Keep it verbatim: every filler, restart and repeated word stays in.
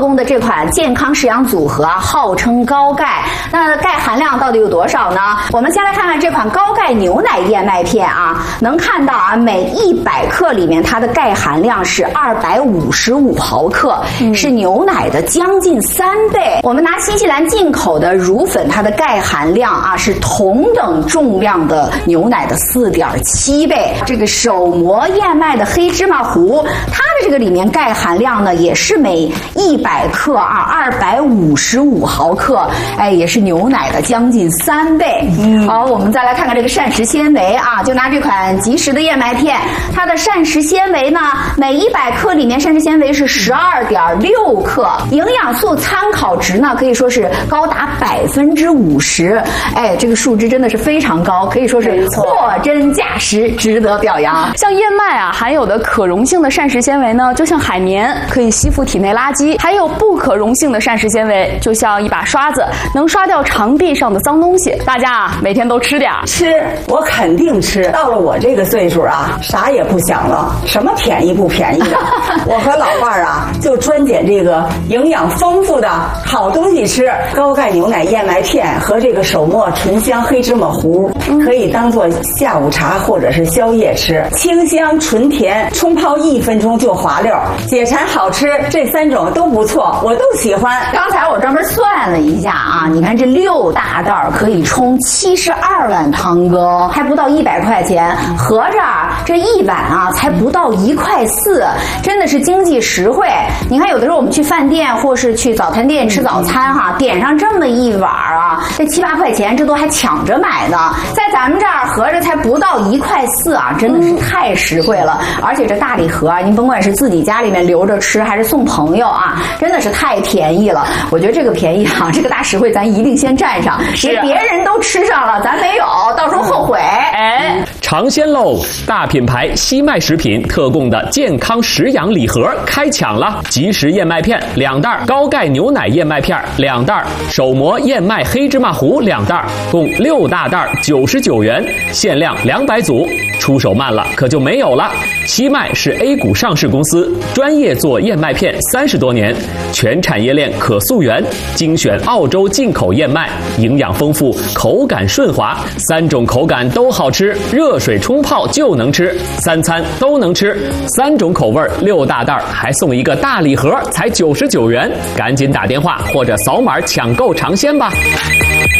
供的这款健康食养组合啊，号称高钙。那钙含量到底有多少呢？我们先来看看这款高钙牛奶燕麦片啊，能看到啊，每一百克里面它的钙含量是二百五十五毫克，嗯、是牛奶的将近三倍。我们拿新西兰进口的乳粉，它的钙含量啊是同等重量的牛奶的四点七倍。这个手磨燕麦的黑芝麻糊，它的这个里面钙含量呢也是每一百克啊二百五十五毫克，哎，也是牛奶的将近三倍。嗯，好，我们再来看看这个膳食纤维啊，就拿这款即食的燕麦片，它的膳食纤维呢，每一百克里面膳食纤维是十二点六克，营养素参考值呢可以说是高达百分之五十，哎，这个数值真的是非常高，可以说是货真价实，值得表扬。 像燕麦啊含有的可溶性的膳食纤维呢，就像海绵，可以吸附体内垃圾；还有不可溶性的膳食纤维，就像一把刷子，能刷掉肠壁上的脏东西。大家啊，每天都吃点吃，我肯定吃。到了我这个岁数啊，啥也不想了，什么便宜不便宜的，我和老伴儿啊，就专捡这个营养丰富的好东西吃。高钙牛奶燕麦片和这个手磨醇香黑芝麻糊，可以当做下午茶或者是宵夜吃，清香纯甜，冲泡一分钟就滑溜，解馋好吃，这三种都不错，我都喜欢。 刚才我专门算了一下啊，你看这六大袋可以冲七十二碗汤羹，还不到一百块钱，合着这一碗啊才不到一块四，真的是经济实惠。你看有的时候我们去饭店或是去早餐店吃早餐哈、啊，点上这么一碗啊，这七八块钱，这都还抢着买呢，在咱们这儿合着才不到一块四啊，真的是太实惠了。而且这大礼盒啊，您甭管是自己家里面留着吃，还是送朋友啊，真的是太便宜了。我觉得这个便宜啊，这个大实惠咱一定先占上，别别人都吃上了，咱没有，到时候后悔。 哎， 尝鲜喽！大品牌西麦食品特供的健康食养礼盒开抢了，即食燕麦片两袋，高钙牛奶燕麦片两袋，手磨燕麦黑芝麻糊两袋，共六大袋，九十九元，限量两百组。出手慢了可就没有了。西麦是 A 股上市公司，专业做燕麦片三十多年，全产业链可溯源，精选澳洲进口燕麦，营养丰富，口感顺滑，三种口感都好吃，热水冲泡就能吃，三餐都能吃，三种口味六大袋，还送一个大礼盒，才九十九元，赶紧打电话或者扫码抢购尝鲜吧。